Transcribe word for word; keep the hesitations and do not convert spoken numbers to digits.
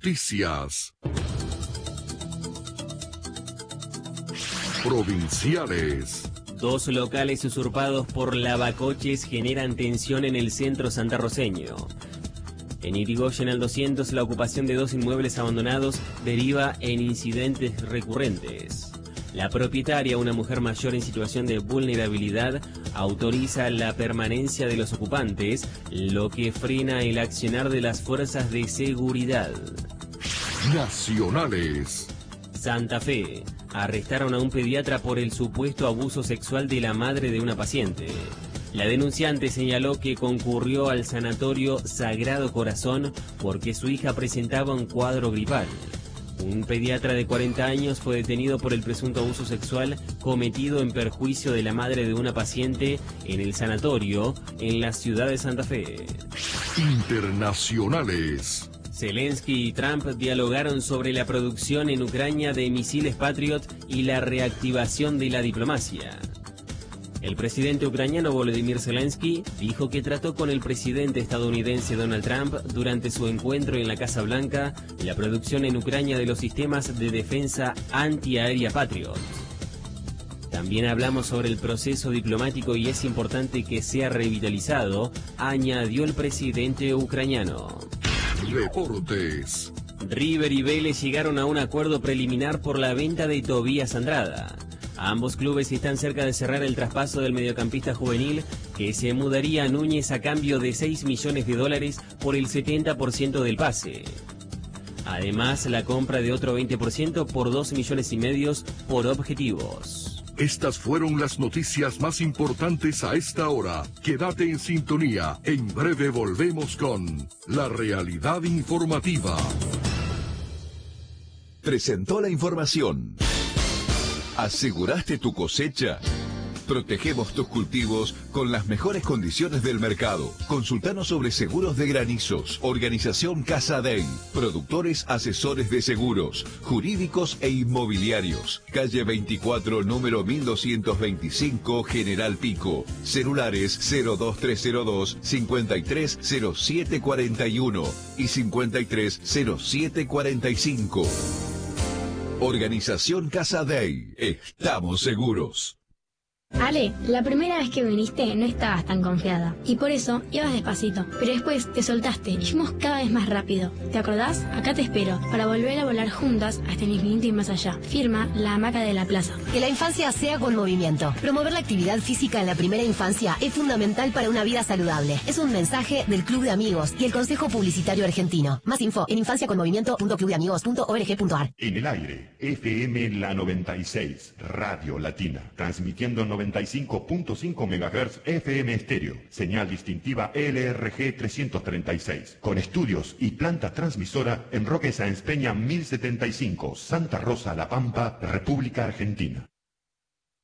Noticias. Provinciales. Dos locales usurpados por lavacoches generan tensión en el centro santarroceño. En Irigoyen al doscientos, la ocupación de dos inmuebles abandonados deriva en incidentes recurrentes. La propietaria, una mujer mayor en situación de vulnerabilidad, autoriza la permanencia de los ocupantes, lo que frena el accionar de las fuerzas de seguridad. Nacionales. Santa Fe. Arrestaron a un pediatra por el supuesto abuso sexual de la madre de una paciente. La denunciante señaló que concurrió al sanatorio Sagrado Corazón porque su hija presentaba un cuadro gripal. Un pediatra de cuarenta años fue detenido por el presunto abuso sexual cometido en perjuicio de la madre de una paciente en el sanatorio en la ciudad de Santa Fe. Internacionales. Zelensky y Trump dialogaron sobre la producción en Ucrania de misiles Patriot y la reactivación de la diplomacia. El presidente ucraniano Volodymyr Zelensky dijo que trató con el presidente estadounidense Donald Trump durante su encuentro en la Casa Blanca la producción en Ucrania de los sistemas de defensa antiaérea Patriot. También hablamos sobre el proceso diplomático y es importante que sea revitalizado, añadió el presidente ucraniano. Deportes. River y Vélez llegaron a un acuerdo preliminar por la venta de Tobías Andrada. Ambos clubes están cerca de cerrar el traspaso del mediocampista juvenil, que se mudaría a Núñez a cambio de seis millones de dólares por el setenta por ciento del pase. Además, la compra de otro veinte por ciento por dos millones y medio por objetivos. Estas fueron las noticias más importantes a esta hora. Quédate en sintonía. En breve volvemos con La Realidad Informativa. Presentó la información. ¿Aseguraste tu cosecha? Protegemos tus cultivos con las mejores condiciones del mercado. Consultanos sobre seguros de granizos. Organización Casa Dey. Productores asesores de seguros, jurídicos e inmobiliarios. Calle veinticuatro, número mil doscientos veinticinco, General Pico. Celulares cero dos tres cero dos, cincuenta y tres cero siete cuarenta y uno y cincuenta y tres cero siete cuarenta y cinco. Organización Casa Dey. Estamos seguros. Ale, la primera vez que viniste no estabas tan confiada y por eso ibas despacito, pero después te soltaste y fuimos cada vez más rápido. ¿Te acordás? Acá te espero para volver a volar juntas hasta el infinito y más allá. Firma La Hamaca de la Plaza. Que la infancia sea con movimiento. Promover la actividad física en la primera infancia es fundamental para una vida saludable. Es un mensaje del Club de Amigos y el Consejo Publicitario Argentino. Más info en infancia con movimiento punto club de amigos punto org punto ar. En el aire, F M La noventa y seis, Radio Latina, transmitiendo noventa y cinco punto cinco megahertz F M estéreo, señal distintiva L R G trescientos treinta y seis, con estudios y planta transmisora en Roque Sáenz Peña mil setenta y cinco, Santa Rosa, La Pampa, República Argentina.